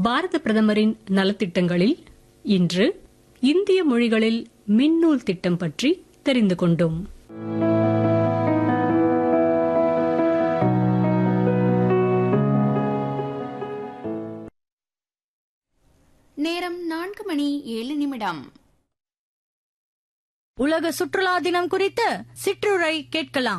பாரத பிரதமரின் நலத்திட்டங்களில் இன்று இந்திய மொழிகளில் மின்னூல் திட்டம் பற்றி தெரிந்து கொண்டோம். நேரம் 4:07. உலக சுற்றுலா தினம் குறித்த சிற்றுரை கேட்கலாம்.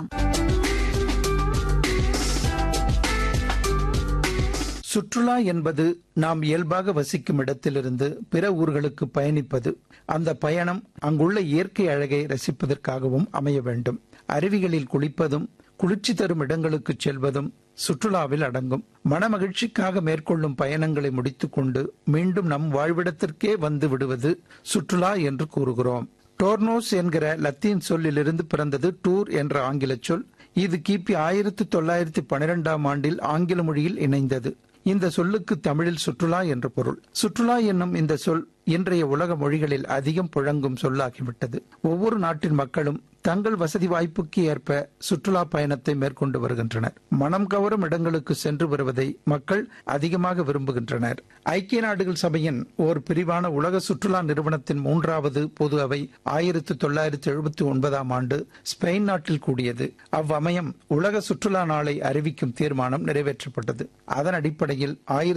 சுற்றுலா என்பது நாம் இயல்பாக வசிக்கும் இடத்திலிருந்து பிற ஊர்களுக்கு பயணிப்பது. அந்த பயணம் அங்குள்ள இயற்கை அழகை ரசிப்பதற்காகவும் அமைய வேண்டும். அருவிகளில் குளிப்பதும் குளிர்ச்சி தரும் இடங்களுக்கு செல்வதும் சுற்றுலாவில் அடங்கும். மனமகிழ்ச்சிக்காக மேற்கொள்ளும் பயணங்களை முடித்துக்கொண்டு மீண்டும் நம் வாழ்விடத்திற்கே வந்து விடுவது சுற்றுலா என்று கூறுகிறோம். டோர்னோஸ் என்கிற லத்தீன் சொல்லிலிருந்து பிறந்தது டூர் என்ற ஆங்கில சொல். இது கிபி 1912 ஆங்கில மொழியில் இணைந்தது. இந்த சொல்லுக்கு தமிழில் சுற்றுலா என்று பொருள். சுற்றுலா என்னும் இந்த சொல் இன்றைய உலக மொழிகளில் அதிகம் புழங்கும் சொல்லாகிவிட்டது. ஒவ்வொரு நாட்டின் மக்களும் தங்கள் வசதி வாய்ப்புக்கு ஏற்ப சுற்றுலா பயணத்தை மேற்கொண்டு வருகின்றனர். மனம் கவரும் இடங்களுக்கு சென்று வருவதை மக்கள் அதிகமாக விரும்புகின்றனர். ஐக்கிய நாடுகள் சபையின் ஓர் பிரிவான உலக சுற்றுலா நிறுவனத்தின் 3வது பொது அவை 1979 ஸ்பெயின் நாட்டில் கூடியது. அவ்வமயம் உலக சுற்றுலா நாளை அறிவிக்கும் தீர்மானம் நிறைவேற்றப்பட்டது. அதன் அடிப்படையில்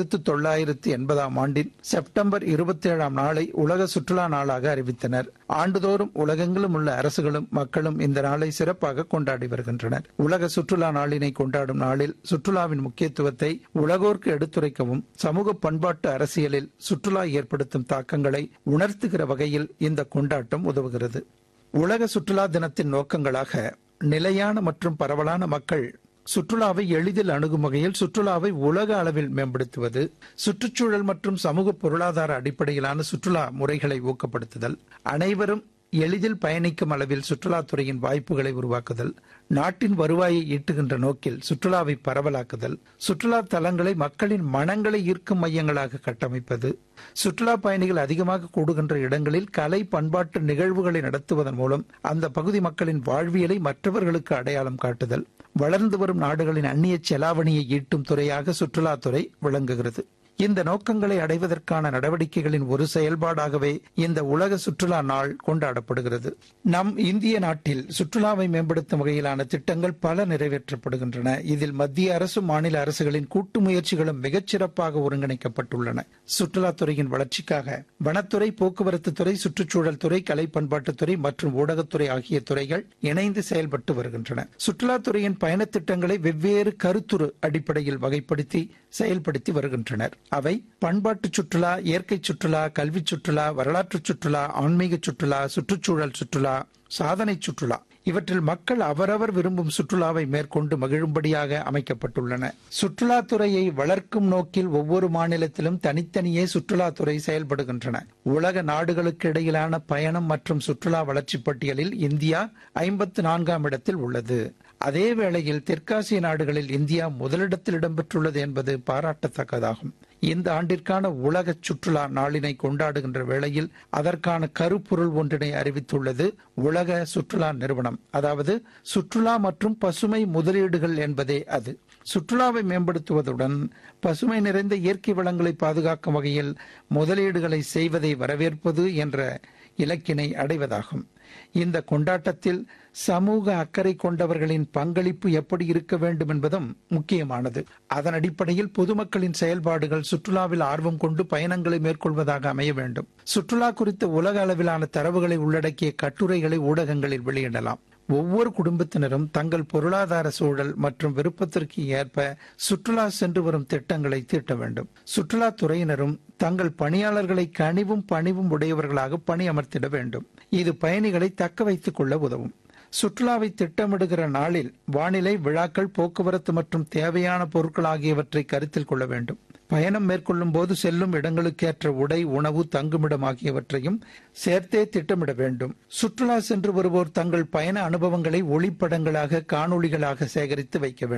1980 செப்டம்பர் 27 நாளை உலக சுற்றுலா நாளாக அறிவித்தனர். ஆண்டுதோறும் உலகெங்கிலும் உள்ள அரசுகளும் மக்களும் இந்த நாளை சிறப்பாக கொண்டாடி வருகின்றனர். உலக சுற்றுலா நாளினை கொண்டாடும் நாளில் சுற்றுலாவின் முக்கியத்துவத்தை உலகோர்க்கு எடுத்துரைக்கவும் சமூக பண்பாட்டு அரசியலில் சுற்றுலா ஏற்படுத்தும் தாக்கங்களை உணர்த்துகிற வகையில் இந்த கொண்டாட்டம் உதவுகிறது. உலக சுற்றுலா தினத்தின் நோக்கங்களாக நிலையான மற்றும் பரவலான மக்கள் சுற்றுலாவை எளிதில் அணுகும் வகையில் சுற்றுலாவை உலக அளவில் மேம்படுத்துவது, சுற்றுச்சூழல் மற்றும் சமூக பொருளாதார அடிப்படையிலான சுற்றுலா முறைகளை ஊக்கப்படுத்துதல், அனைவரும் எளிதில் பயணிக்கும் அளவில் சுற்றுலாத்துறையின் வாய்ப்புகளை உருவாக்குதல், நாட்டின் வருவாயை ஈட்டுகின்ற நோக்கில் சுற்றுலாவை பரவலாக்குதல், சுற்றுலா தலங்களை மக்களின் மனங்களை ஈர்க்கும் மையங்களாக கட்டமைப்பது, சுற்றுலா பயணிகள் அதிகமாக கூடுகின்ற இடங்களில் கலை பண்பாட்டு நிகழ்வுகளை நடத்துவதன் மூலம் அந்த பகுதி மக்களின் வாழ்வியலை மற்றவர்களுக்கு அடையாளம் காட்டுதல், வளர்ந்து வரும் நாடுகளின் அந்நிய செலாவணியை ஈட்டும் துறையாக சுற்றுலாத்துறை விளங்குகிறது. இந்த நோக்கங்களை அடைவதற்கான நடவடிக்கைகளின் ஒரு செயல்பாடாகவே இந்த உலக சுற்றுலா நாள் கொண்டாடப்படுகிறது. நம் இந்திய நாட்டில் சுற்றுலாவை மேம்படுத்தும் வகையிலான திட்டங்கள் பல நிறைவேற்றப்படுகின்றன. இதில் மத்திய அரசு மாநில அரசுகளின் கூட்டு முயற்சிகளும் மிகச்சிறப்பாக ஒருங்கிணைக்கப்பட்டுள்ளன. சுற்றுலாத்துறையின் வளர்ச்சிக்காக வனத்துறை, போக்குவரத்து துறை, சுற்றுச்சூழல் துறை, கலை பண்பாட்டுத்துறை மற்றும் ஊடகத்துறை ஆகிய துறைகள் இணைந்து செயல்பட்டு வருகின்றன. சுற்றுலாத்துறையின் பயண திட்டங்களை வெவ்வேறு கருத்துரு அடிப்படையில் வகைப்படுத்தி செயல்படுத்தி வருகின்றனர். அவை பண்பாட்டு சுற்றுலா, இயற்கை சுற்றுலா, கல்வி சுற்றுலா, வரலாற்று சுற்றுலா, ஆன்மீக சுற்றுலா, சுற்றுச்சூழல் சுற்றுலா, சாதனை சுற்றுலா. இவற்றில் மக்கள் அவரவர் விரும்பும் சுற்றுலாவை மேற்கொண்டு மகிழும்படியாக அமைக்கப்பட்டுள்ளன. சுற்றுலாத்துறையை வளர்க்கும் நோக்கில் ஒவ்வொரு மாநிலத்திலும் தனித்தனியே சுற்றுலாத்துறை செயல்படுகின்றன. உலக நாடுகளுக்கு இடையிலான பயணம் மற்றும் சுற்றுலா வளர்ச்சி பட்டியலில் இந்தியா 54ஆம் இடத்தில் உள்ளது. அதே வேளையில் தெற்காசிய நாடுகளில் இந்தியா முதலிடத்தில் இடம்பெற்றுள்ளது என்பது பாராட்டத்தக்கதாகும். இந்த ஆண்டிற்கான உலக சுற்றுலா நாளினை கொண்டாடுகின்ற வேளையில் அதற்கான கருப்பொருள் ஒன்றினை அறிவித்துள்ளது உலக சுற்றுலா நிறுவனம். அதாவது சுற்றுலா மற்றும் பசுமை முதலீடுகள் என்பதே அது. சுற்றுலாவை மேம்படுத்துவதுடன் பசுமை நிறைந்த இயற்கை வளங்களை பாதுகாக்கும் வகையில் முதலீடுகளை செய்வதை வரவேற்பது என்ற இலக்கினை அடைவதாகும். இந்த கொண்டாட்டத்தில் சமூக அக்கறை கொண்டவர்களின் பங்களிப்பு எப்படி இருக்க வேண்டும் என்பதும் முக்கியமானது. அதன் அடிப்படையில் பொதுமக்களின் செயல்பாடுகள் சுற்றுலாவில் ஆர்வம் கொண்டு பயணங்களை மேற்கொள்வதாக அமைய வேண்டும். சுற்றுலா குறித்த உலக அளவிலான தரவுகளை உள்ளடக்கிய கட்டுரைகளை ஊடகங்களில் வெளியிடலாம். ஒவ்வொரு குடும்பத்தினரும் தங்கள் பொருளாதார சூழல் மற்றும் விருப்பத்திற்கு ஏற்ப சுற்றுலா சென்று வரும் திட்டங்களை தீட்ட வேண்டும். சுற்றுலாத்துறையினரும் தங்கள் பணியாளர்களை கனிவும் பணிவும் உடையவர்களாக பணியமர்த்திட வேண்டும். இது பயணிகளை தக்க வைத்துக் கொள்ள உதவும். சுற்றுலாவை திட்டமிடுகிற நாளில் வானிலை, விழாக்கள், போக்குவரத்து மற்றும் தேவையான பொருட்கள் ஆகியவற்றை கருத்தில் கொள்ள வேண்டும். பயணம் மேற்கொள்ளும் போது செல்லும் இடங்களுக்கேற்ற உடை, உணவு, தங்குமிடம் ஆகியவற்றையும் சேர்த்தே திட்டமிட வேண்டும். சுற்றுலா சென்று வருவோர் தங்கள் பயண அனுபவங்களை ஒளிப்படங்களாக, காணொளிகளாக சேகரித்து வைக்க வேண்டும்.